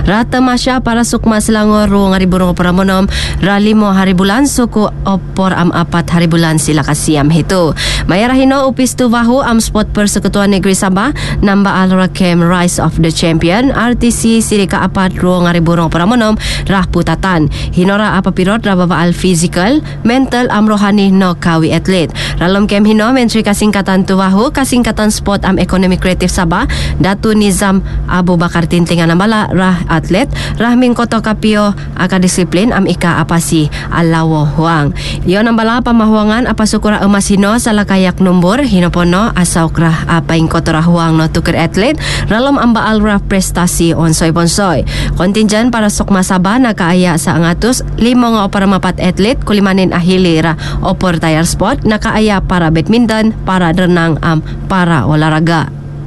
Rata masya para sukma Selangor ruang hari burung operamonom ralimo hari bulan suku opor am 4 hari bulan sila kasiam itu. Mayarahino upis tu wahu am spot Persekutuan Negeri Sabah namba alra kem Rise of the Champion RTC sirika 4 ruang hari burung operamonom rah putatan. Hinora apa pirot rababa al physical, mental am rohani no kawi atlet. Dalam kem hino Menteri Kasingkatan tu wahu Kasingkatan Sport am Ekonomi Kreatif Sabah Datu Nizam Abu Bakar Tintingan ambala rah atlet rahming koto kapio aka disiplin am ika apasi alawo huang. Yon ambala pamahuangan apa sukura emas hino salah kayak nombor hinopono asauk rah apa ing koto rah huang no tuker atlet dalam amba alrah prestasi onsoy bonsoy. Kontinjan para sukma Sabah nakaaya sa angatus 5 nga opera 4 atlet kulimanin ahili ra opor tayar sport nakaaya para badminton, para renang am para olahraga.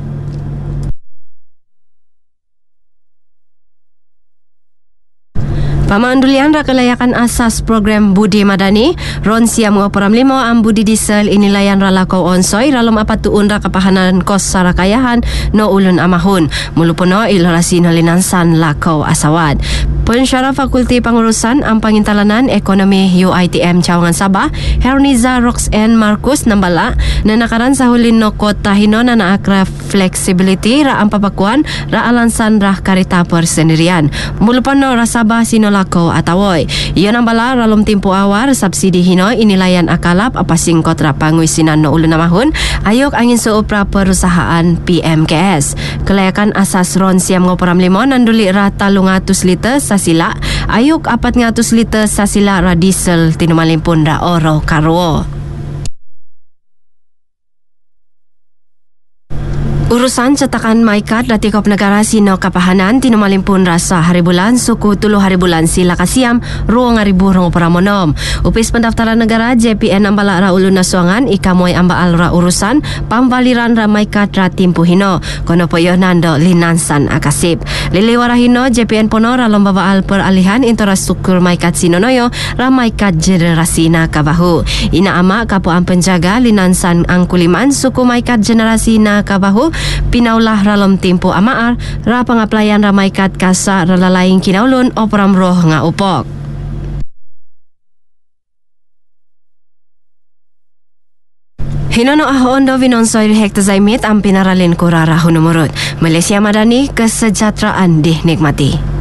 Pamandulian ra kelayakan asas program Budi Madani ron siam ngoporam 5 am budi diesel inilayan ra lakaw onsoy ralom apat tuun ra kapahanan kos sarakayahan no ulun amahun mulupono ilarasin halinansan lakaw asawad. Pensyara Fakulti Pengurusan ang Pangintalanan Ekonomi UITM Cawangan Sabah Herniza Roxanne Marcus nambala na nakaran sa hulin no kota hino na naakra flexibility ra ang papakuan ra alansan ra karita persendirian mulupono ra Sabah sinolako atawoy. Iyon ang bala ralom timpo awar subsidi hino inilayan akalap apasingkot ra panguisinan no ulo namahon ayok angin suupra perusahaan PMKS. Kelayakan asas ron siam ngoporam 5 nanduli ra 300 liter sa sila ayok 400 liter sa sila ra diesel tinumalimpun ra oro karwo. Urusan cetakan MyCard Datikop Negara sino kapahanan tinumalimpun rasa hari bulan suku 3 hari bulan sila kasiam ruang hari burung operamonom. Upis pendaftaran negara JPN ambala ra ulun nasuangan ikamoy amba alra urusan pambaliran ra MyCard ra timpu hino kono poyo nando linansan akasip. Liliwara hino JPN pono ra lomba baal peralihan infrastruktur MyCard sinonoyo ra MyCard generasi na kabahu. Ina ama kapo ang penjaga linansan ang kuliman suku MyCard generasi na kabahu pinaulah ralom timpo amaar ra pangaplayan ra MyCard kasa ralalaying kinaulon o pramroh nga upok. Hinono ahon do vinonsoy hekta zaimit ang pinaralin ko rara hunumurot. Malaysia Madani, kesejahteraan dinikmati.